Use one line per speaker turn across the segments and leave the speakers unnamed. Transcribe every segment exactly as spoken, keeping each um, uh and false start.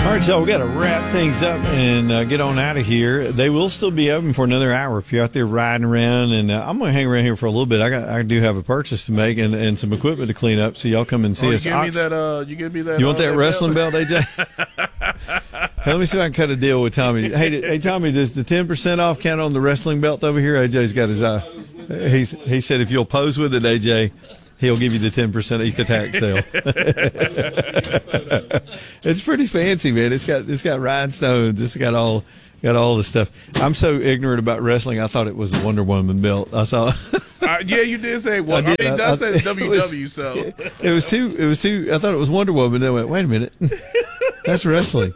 All right, so we got to wrap things up and uh, get on out of here. They will still be open for another hour if you're out there riding around, and uh, I'm going to hang around here for a little bit. I got, I do have a purchase to make and, and some equipment to clean up, so y'all come and see
oh,
us.
You give me that. Uh, you give me that.
You want
uh,
that,
that
wrestling
belt,
belt, A J? Hey, let me see if I can cut a deal with Tommy. Hey, hey, Tommy, does the ten percent off count on the wrestling belt over here? A J's got his eye. He's, he said if you'll pose with it, A J, he'll give you the ten percent eat the tax sale. It's pretty fancy, man. It's got it's got rhinestones. It's got all got all the stuff. I'm so ignorant about wrestling. I thought it was a Wonder Woman belt. I saw.
uh, yeah, you did say one. I, I mean, it does say W W. So
it was too. It was too. I thought it was Wonder Woman. Then I went, wait a minute, that's wrestling.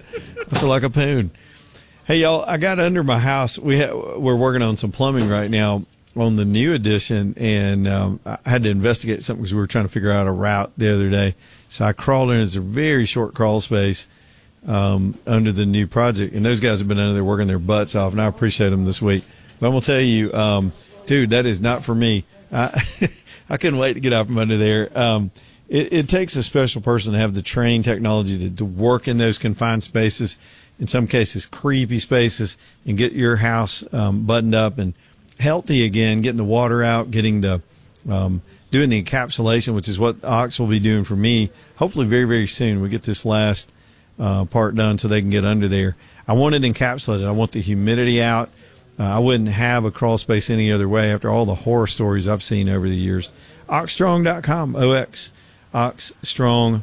I feel like a poon. Hey, y'all! I got under my house. We ha- we're working on some plumbing right now on the new addition, and um, I had to investigate something because we were trying to figure out a route the other day. So I crawled in. It's a very short crawl space um, under the new project, and those guys have been under there working their butts off, and I appreciate them this week. But I'm gonna tell you, um, dude, that is not for me. I I couldn't wait to get out from under there. Um, it, it takes a special person to have the trained technology to, to work in those confined spaces, in some cases creepy spaces, and get your house um, buttoned up and healthy again, getting the water out, getting the um, doing the encapsulation, which is what Ox will be doing for me. Hopefully, very very soon we get this last uh, part done so they can get under there. I want it encapsulated. I want the humidity out. Uh, I wouldn't have a crawl space any other way after all the horror stories I've seen over the years. ox strong dot com, O X, ox strong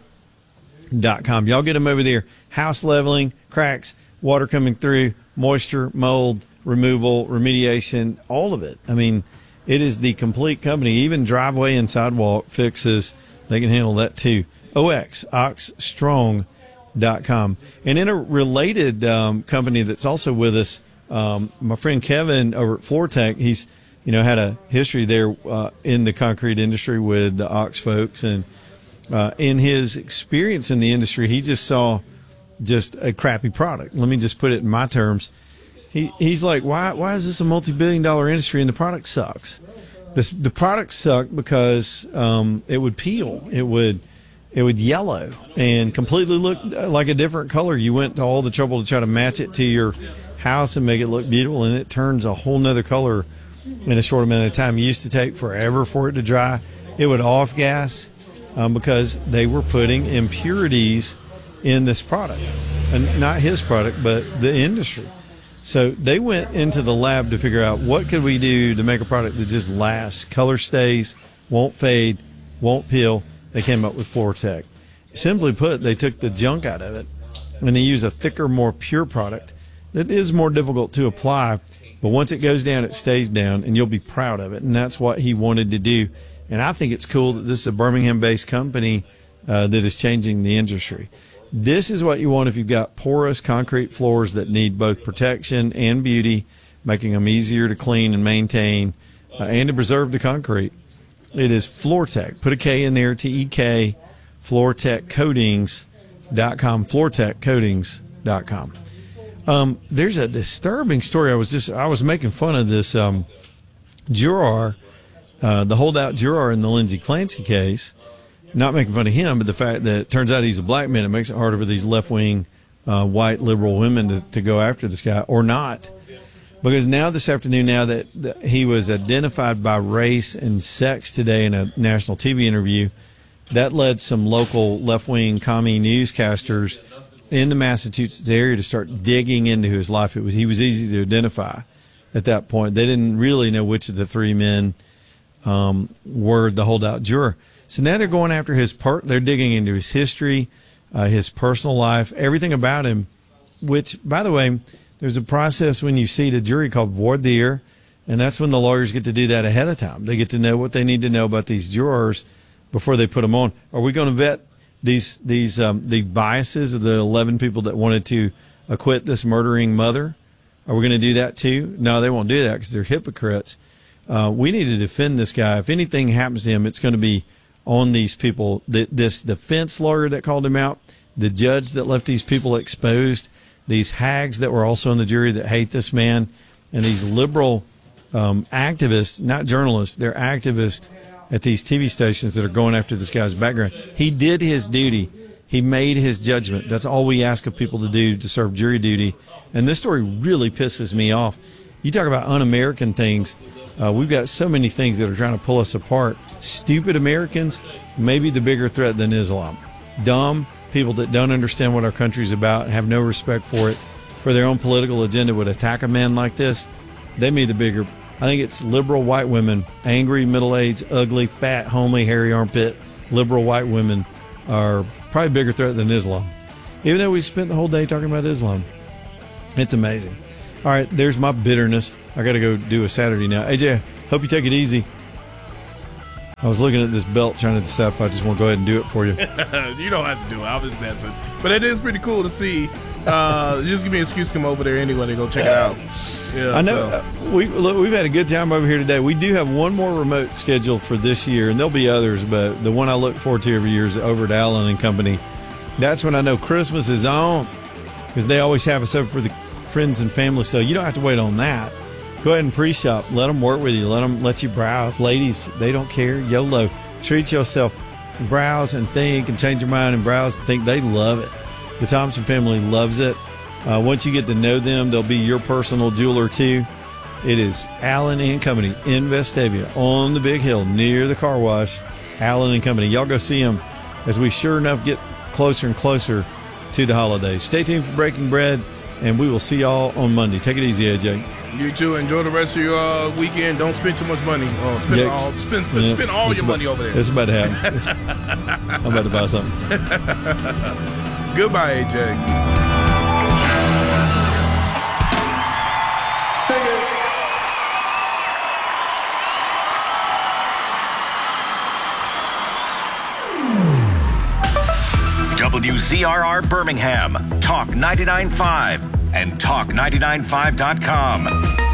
dot com. Y'all get them over there. House leveling, cracks, water coming through, moisture, mold removal, remediation, all of it. I mean, it is the complete company. Even driveway and sidewalk fixes, they can handle that too. O X, ox strong dot com. And in a related um, company that's also with us, um, my friend Kevin over at FloorTech, he's you know had a history there uh, in the concrete industry with the Ox folks, and uh, in his experience in the industry, he just saw just a crappy product. Let me just put it in my terms. He he's like, why why is this a multi-billion dollar industry and the product sucks? This the product sucked because um, it would peel, it would it would yellow and completely look like a different color. You went to all the trouble to try to match it to your house and make it look beautiful, and it turns a whole nother color in a short amount of time. It used to take forever for it to dry. It would off gas um, because they were putting impurities in this product, and not his product, but the industry. So they went into the lab to figure out what could we do to make a product that just lasts, color stays, won't fade, won't peel. They came up with FloorTech. Simply put, they took the junk out of it, and they use a thicker, more pure product that is more difficult to apply. But once it goes down, it stays down, and you'll be proud of it. And that's what he wanted to do. And I think it's cool that this is a Birmingham-based company uh, that is changing the industry. This is what you want if you've got porous concrete floors that need both protection and beauty, making them easier to clean and maintain uh, and to preserve the concrete. It is FloorTech. Put a K in there, T E K, floor tech coatings dot com, floor tech coatings dot com. Um, there's a disturbing story. I was just I was making fun of this um, juror, uh, the holdout juror in the Lindsey Clancy case. Not making fun of him, but the fact that it turns out he's a black man, it makes it harder for these left-wing uh, white liberal women to, to go after this guy, or not. Because now this afternoon, now that, that he was identified by race and sex today in a national T V interview, that led some local left-wing commie newscasters in the Massachusetts area to start digging into his life. It was he was easy to identify at that point. They didn't really know which of the three men um, were the holdout juror. So now they're going after his part. They're digging into his history, uh, his personal life, everything about him, which, by the way, there's a process when you seat a jury called voir dire, and that's when the lawyers get to do that ahead of time. They get to know what they need to know about these jurors before they put them on. Are we going to vet these these um, the biases of the eleven people that wanted to acquit this murdering mother? Are we going to do that too? No, they won't do that because they're hypocrites. Uh, we need to defend this guy. If anything happens to him, it's going to be on these people. The, this defense lawyer that called him out, the judge that left these people exposed, these hags that were also on the jury that hate this man, and these liberal um, activists, not journalists, they're activists at these T V stations that are going after this guy's background. He did his duty. He made his judgment. That's all we ask of people to do to serve jury duty. And this story really pisses me off. You talk about un-American things. Uh, we've got so many things that are trying to pull us apart. Stupid Americans may be the bigger threat than Islam. Dumb people that don't understand what our country's about and have no respect for it, for their own political agenda, would attack a man like this. They may be the bigger. I think it's liberal white women, angry, middle-aged, ugly, fat, homely, hairy armpit, liberal white women are probably a bigger threat than Islam. Even though we spent the whole day talking about Islam. It's amazing. All right, there's my bitterness. I got to go do a Saturday now. A J, hope you take it easy. I was looking at this belt trying to decide if I just want to go ahead and do it for you.
You don't have to do it. I was messing. But it is pretty cool to see. Uh, just give me an excuse to come over there anyway to go check it out. Yeah,
I know.
so.
Uh, we, look, we've had a good time over here today. We do have one more remote scheduled for this year, and there'll be others, but the one I look forward to every year is over at Allen and Company. That's when I know Christmas is on, because they always have us over for the friends and family, so you don't have to wait on that. Go ahead and pre-shop. Let them work with you. Let them let you browse. Ladies, they don't care. YOLO. Treat yourself. Browse and think and change your mind and browse and think. They love it. The Thompson family loves it. Uh, once you get to know them, they'll be your personal jeweler too. It is Allen and Company in Vestavia on the big hill near the car wash. Allen and Company. Y'all go see them as we sure enough get closer and closer to the holidays. Stay tuned for Breaking Bread, and we will see y'all on Monday. Take it easy, A J.
You too. Enjoy the rest of your uh, weekend. Don't spend too much money. Oh, spend
Yikes.
all, spend, spend,
Yeah,
spend all your
about,
money over there.
It's about to happen. I'm about to buy something.
Goodbye, A J.
W C R R Birmingham, Talk ninety-nine point five, and talk ninety-nine point five dot com.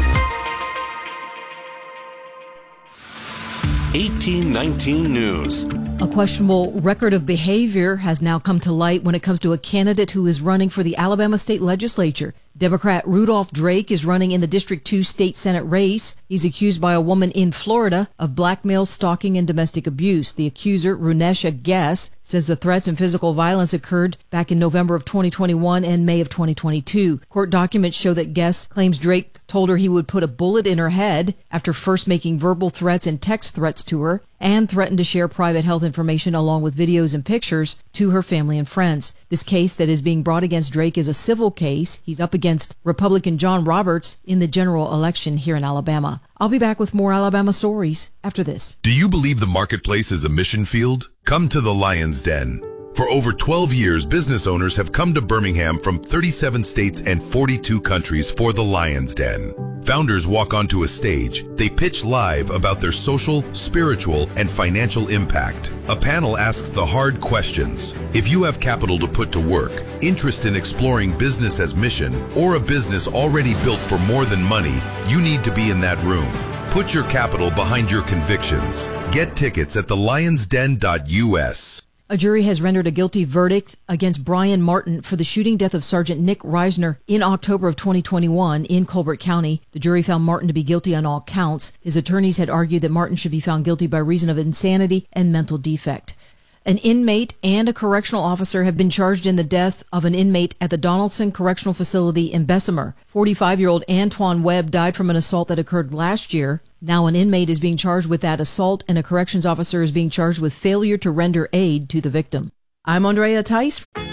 eighteen nineteen News.
A questionable record of behavior has now come to light when it comes to a candidate who is running for the Alabama state legislature. Democrat Rudolph Drake is running in the District two state Senate race. He's accused by a woman in Florida of blackmail, stalking, and domestic abuse. The accuser, Runesha Guess, says the threats and physical violence occurred back in November of twenty twenty-one and May of twenty twenty-two. Court documents show that Guess claims Drake told her he would put a bullet in her head after first making verbal threats and text threats to her, and threatened to share private health information along with videos and pictures to her family and friends. This case that is being brought against Drake is a civil case. He's up against Republican John Roberts in the general election here in Alabama. I'll be back with more Alabama stories after this.
Do you believe the marketplace is a mission field? Come to the Lion's Den. For over twelve years, business owners have come to Birmingham from thirty-seven states and forty-two countries for the Lion's Den. Founders walk onto a stage. They pitch live about their social, spiritual, and financial impact. A panel asks the hard questions. If you have capital to put to work, interest in exploring business as mission, or a business already built for more than money, you need to be in that room. Put your capital behind your convictions. Get tickets at the lions den dot U S.
A jury has rendered a guilty verdict against Brian Martin for the shooting death of Sergeant Nick Reisner in October of twenty twenty-one in Colbert County. The jury found Martin to be guilty on all counts. His attorneys had argued that Martin should be found guilty by reason of insanity and mental defect. An inmate and a correctional officer have been charged in the death of an inmate at the Donaldson Correctional Facility in Bessemer. forty-five-year-old Antoine Webb died from an assault that occurred last year. Now an inmate is being charged with that assault, and a corrections officer is being charged with failure to render aid to the victim. I'm Andrea Tice.